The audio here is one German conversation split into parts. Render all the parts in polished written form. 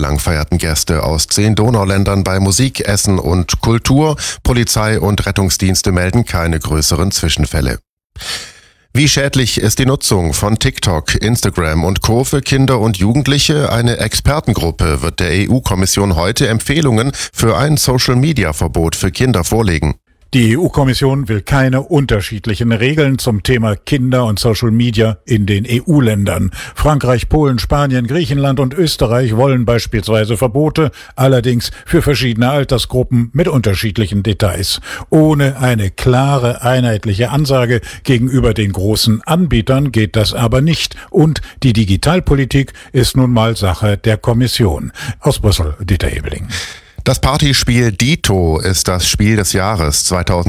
lang feierten Gäste aus 10 Donauländern bei Musik, Essen und Kultur. Polizei und Rettungsdienste melden keine größeren Zwischenfälle. Wie schädlich ist die Nutzung von TikTok, Instagram und Co. für Kinder und Jugendliche? Eine Expertengruppe wird der EU-Kommission heute Empfehlungen für ein Social-Media-Verbot für Kinder vorlegen. Die EU-Kommission will keine unterschiedlichen Regeln zum Thema Kinder und Social Media in den EU-Ländern. Frankreich, Polen, Spanien, Griechenland und Österreich wollen beispielsweise Verbote, allerdings für verschiedene Altersgruppen mit unterschiedlichen Details. Ohne eine klare, einheitliche Ansage gegenüber den großen Anbietern geht das aber nicht. Und die Digitalpolitik ist nun mal Sache der Kommission. Aus Brüssel, Dieter Ebeling. Das Partyspiel Dito ist das Spiel des Jahres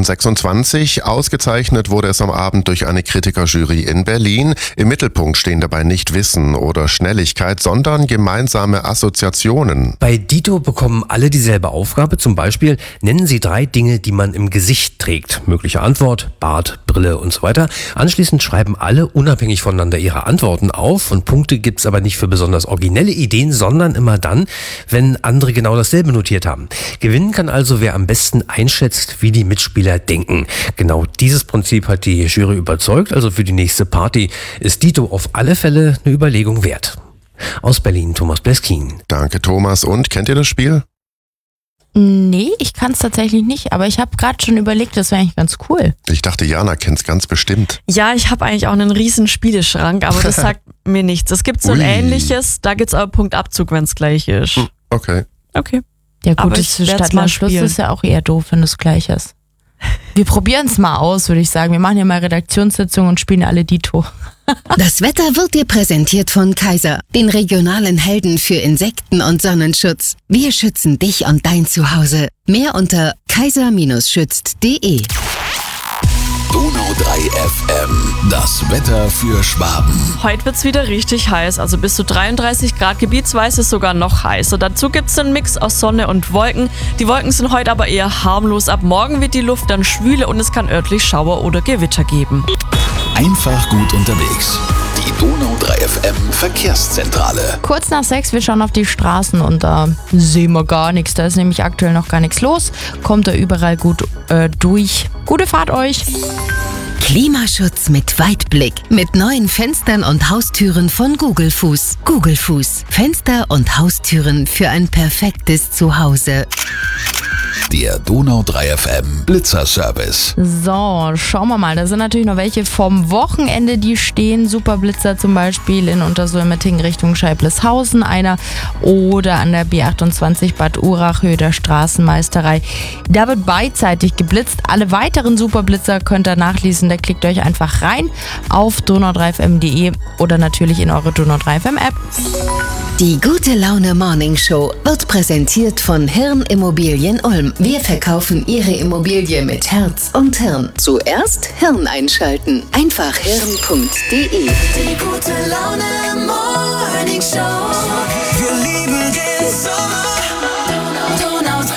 2026. Ausgezeichnet wurde es am Abend durch eine Kritikerjury in Berlin. Im Mittelpunkt stehen dabei nicht Wissen oder Schnelligkeit, sondern gemeinsame Assoziationen. Bei Dito bekommen alle dieselbe Aufgabe. Zum Beispiel nennen sie 3 Dinge, die man im Gesicht trägt. Mögliche Antwort, Bart, Brille und so weiter. Anschließend schreiben alle unabhängig voneinander ihre Antworten auf. Und Punkte gibt's aber nicht für besonders originelle Ideen, sondern immer dann, wenn andere genau dasselbe notiert haben. Gewinnen kann also, wer am besten einschätzt, wie die Mitspieler denken. Genau dieses Prinzip hat die Jury überzeugt, also für die nächste Party ist Dito auf alle Fälle eine Überlegung wert. Aus Berlin, Thomas Bleskin. Danke, Thomas. Und kennt ihr das Spiel? Nee, ich kann es tatsächlich nicht, aber ich habe gerade schon überlegt, das wäre eigentlich ganz cool. Ich dachte, Jana kennt's ganz bestimmt. Ja, ich habe eigentlich auch einen riesen Spieleschrank, aber das sagt mir nichts. Es gibt so ein ähnliches, da gibt's aber Punktabzug, wenn es gleich ist. Okay. Ja gut, Aber das ich werd's mal Stadt-Land-Fluss spielen. ist ja auch eher doof, wenn es gleich ist. Wir probieren es mal aus, würde ich sagen. Wir machen ja mal Redaktionssitzung und spielen alle Dito. Das Wetter wird dir präsentiert von Kaiser, den regionalen Helden für Insekten- und Sonnenschutz. Wir schützen dich und dein Zuhause. Mehr unter kaiser-schützt.de. Donau 3 FM, das Wetter für Schwaben. Heute wird's wieder richtig heiß, also bis zu 33 Grad, gebietsweise sogar noch heißer. Dazu gibt's einen Mix aus Sonne und Wolken. Die Wolken sind heute aber eher harmlos. Ab morgen wird die Luft dann schwüler und es kann örtlich Schauer oder Gewitter geben. Einfach gut unterwegs. Die Donau 3 FM Verkehrszentrale. Kurz nach 6, wir schauen auf die Straßen und da sehen wir gar nichts. Da ist nämlich aktuell noch gar nichts los. Kommt da überall gut durch. Gute Fahrt euch! Klimaschutz mit Weitblick. Mit neuen Fenstern und Haustüren von Google Fuß. Google Fuß. Fenster und Haustüren für ein perfektes Zuhause. Der Donau 3 FM Blitzerservice. So, schauen wir mal. Da sind natürlich noch welche vom Wochenende, die stehen. Superblitzer zum Beispiel in Untersulmeting Richtung Scheibleshausen einer oder an der B28 Bad Urach Höhe der Straßenmeisterei. Da wird beidseitig geblitzt. Alle weiteren Superblitzer könnt ihr nachlesen. Da klickt euch einfach rein auf donau3fm.de oder natürlich in eure Donau 3 FM App. Die Gute Laune Morning Show wird präsentiert von Hirn Immobilien Ulm. Wir verkaufen Ihre Immobilie mit Herz und Hirn. Zuerst Hirn einschalten. Einfach hirn.de. Die Gute Laune Morning Show. Wir lieben den Sommer. Donau 3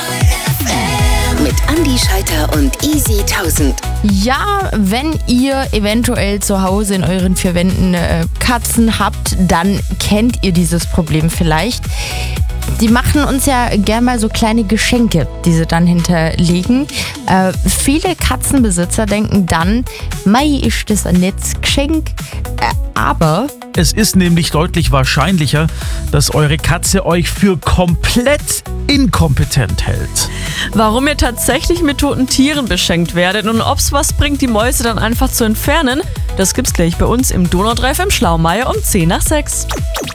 FM. Mit Andi Scheiter und Easy 1000. Ja, wenn ihr eventuell zu Hause in euren 4 Wänden Katzen habt, dann kennt ihr dieses Problem vielleicht. Die machen uns ja gern mal so kleine Geschenke, die sie dann hinterlegen. Viele Katzenbesitzer denken dann, mei, ist das ein nettes Geschenk? Aber es ist nämlich deutlich wahrscheinlicher, dass eure Katze euch für komplett inkompetent hält. Warum ihr tatsächlich mit toten Tieren beschenkt werdet und ob's was bringt, die Mäuse dann einfach zu entfernen, das gibt's gleich bei uns im Donau 3 FM Schlaumeier um 10 nach 6.